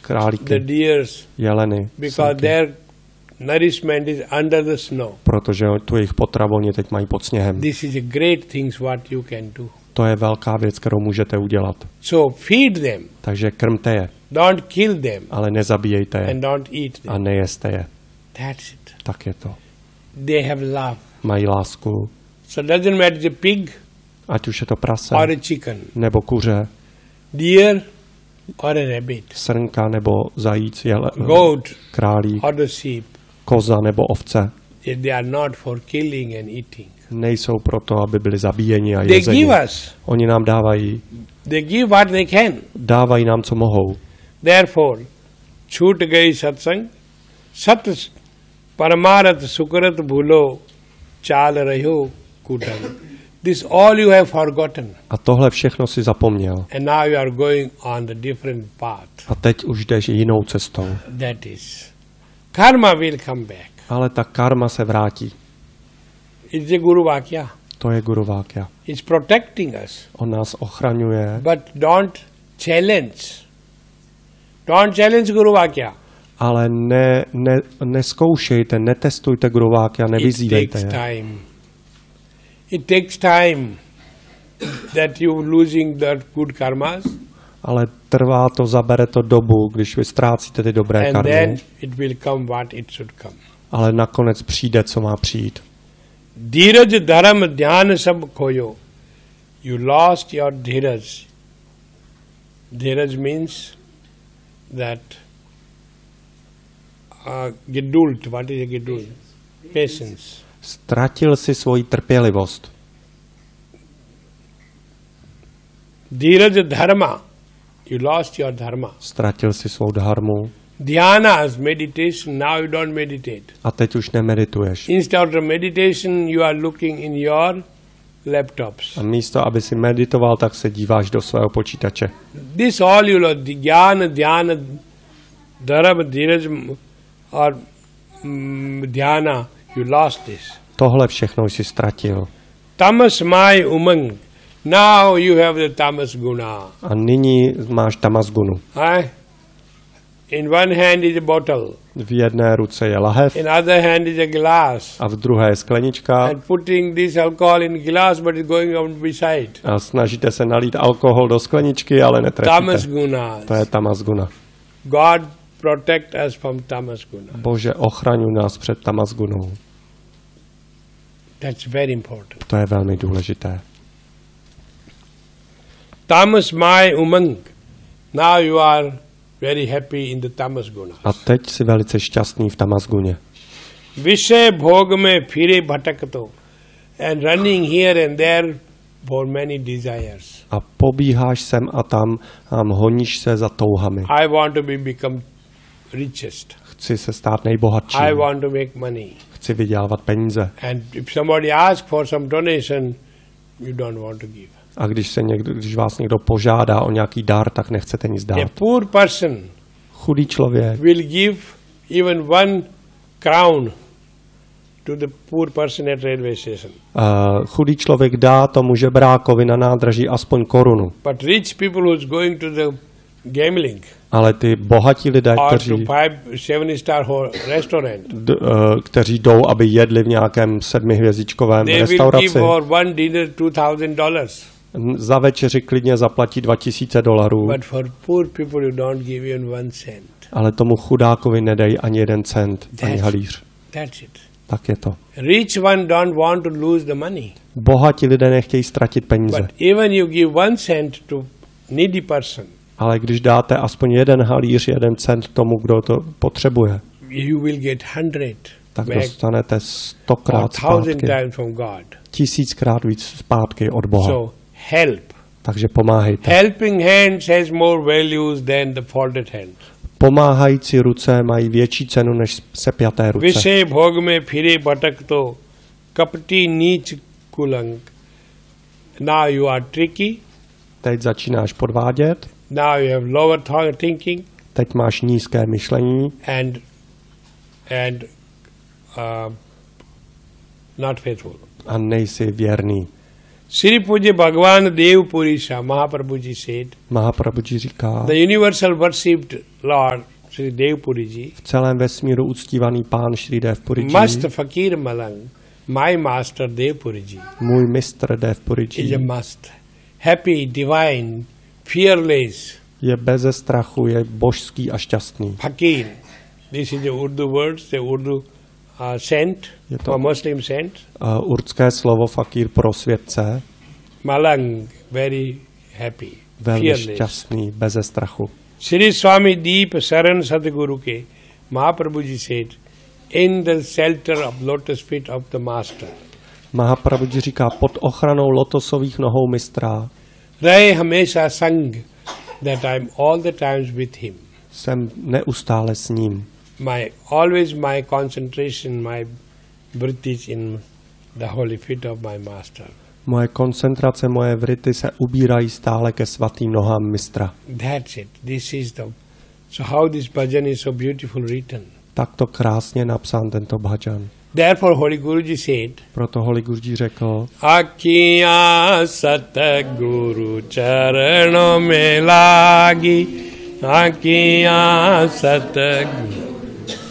králíky, the deers, jeleny, because srnky, their nourishment is under the snow. protože tu jejich potravu oni teď mají pod sněhem. This is a great things what you can do. To je velká věc, kterou můžete udělat. So feed them, Takže krmte je, don't kill them, ale nezabíjejte je and don't eat a them. nejeste je. That's it. Tak je to. They have love. Mají lásku, So doesn't matter the pig ať už je to prase, or a chicken, nebo kuře, deer or a rabbit, srnka nebo zajíc, goat králík, or the sheep. koza nebo ovce. They are not for killing and eating. Nejsou proto, aby byli zabíjeni a They jezeni. give us. Oni nám dávají, They give what they can. dávají nám, co mohou. Therefore, छूट गई सत्संग सत परमारथ सुकृत भूलो चाल रहो Coulter. This all you have forgotten. A tohle všechno si zapomněl. And now you are going on the different path. A teď už jdeš jinou cestou. That is. Karma will come back. Ale ta karma se vrátí. It's a Guru Vakya. To je Guru Vakya. It's protecting us. On nás ochraňuje, But don't challenge. Don't challenge Guru Vakya. ale neskoušejte, netestujte Guru Vakya, It nevyzývejte takes je. time. It takes time that you losing that good karmas, Ale trvá to, zabere to dobu, když vy ztrácíte ty dobré and karmy. then it will come what it should come. Ale nakonec přijde, co má přijít. Dhiraj dharam dhyan sab khoyo. You lost your dhiraj. Dhiraj means that geduld. What is a geduld? Patience. Ztratil si svoji trpělivost. Dhiraj dharma. You lost your dharma. Ztratil si svou dharmu Dhyana is meditation. Now you don't meditate. a teď už nemedituješ. Instead of meditation, you are looking in your laptops. A místo, aby si meditoval, tak se díváš do svého počítače. This all you lost. Jnana, dhyana, dharma, dhiraj, or dhyana. You lost this. Tohle všechno jsi ztratil. Tamas mai umang. Now you have the tamas guna. A nyní máš tamasgunu. In one hand is a bottle. V jedné ruce je lahev In other hand is a glass. a v druhé je sklenička And putting this alcohol in glass, but it's going on beside. a snažíte se nalít alkohol do skleničky, ale Tamas netrefíte. guna. To je tamasguna. God protect us from tamas guna. Bože, ochraňuj nás před tamasgunou. That's very important. To je velmi důležité. Tamas mai umang. Now you are very happy in the tamas guna. A teď jsi velice šťastný v tamasguně. Vishay bhog mein phire bhatakto and running here and there for many desires. A pobíháš sem a tam a honíš se za touhami. I want to become richest. Chci se stát nejbohatším. I want to make money. Chci vydělávat peníze. And if somebody asks for some donation, you don't want to give. A když vás někdo požádá o nějaký dar, tak nechcete nic A dát. poor person Chudý člověk will give even 1 crown to the poor person at railway station. Chudý člověk dá tomu žebrákovi na nádraží aspoň korunu. But rich people who's going to the gambling Ale ty bohatí lidé, or to kteří, 5-7-star restaurant, kteří jdou, aby jedli v nějakém 7hvězdičkovém they will give restauraci, for one dinner $2,000. za večeři klidně zaplatí $2,000, But for poor people, you don't give even 1 cent. ale tomu chudákovi nedají ani 1 cent, ani halíř. That's it. Tak je to. Rich one don't want to lose the money. Bohatí lidé nechtějí ztratit peníze, But even you give 1 cent to needy person, ale když dáte aspoň 1 halíř, 1 cent tomu, kdo to potřebuje, you will get 100 tak back dostanete or 100krát 1,000 zpátky, times from God. 1000krát víc zpátky od Boha. So help. Takže pomáhejte. Helping hands has more values than the folded hand. Pomáhající ruce mají větší cenu než sepjaté ruce. Vishay bhog mein phire bhatakto kapti neech kulang. Now you are tricky. Teď začínáš podvádět, Now you have lower thinking teď máš nízké myšlení and not faithful. a nejsi věrný. Sri Puja Bhagavan Dev Purisha, Mahaprabhuji said, Mahaprabhuji říká, the universal worshipped Lord, Sri Dev Puriji, v celém vesmíru uctívaný pán Šri Dev Puriji, must Fakir Malang, my master Dev Puriji, můj mistr Dev is a Puriji, must. Happy, divine, fearless, je beze strachu, je božský a šťastný. Fakir. This is the Urdu words, the Urdu saint, Je to or Muslim saint. urdské slovo fakír pro světce, Malang, very happy, velmi fearless. šťastný, beze strachu. Sri Swami Deep Saran Sadguru ke Mahaprabhuji said, in the shelter of lotus feet of the master, Mahaprabhuji říká, pod ochranou lotosových nohou mistra Rahe Hamesha Sang, that I am all the times with him. jsem neustále s ním. Always my concentration, my breath is in the holy feet of my master. Moje koncentrace, moje vrity se ubírají stále ke svatým nohám mistra. That's it. This is the. So how this bhajan is so beautiful written. Takto krásně napsán tento bhajan. Therefore, Holy Guruji said, Proto Holy Guruji řekl, Akiya Satguru Charano me lagi, Akiya Satguru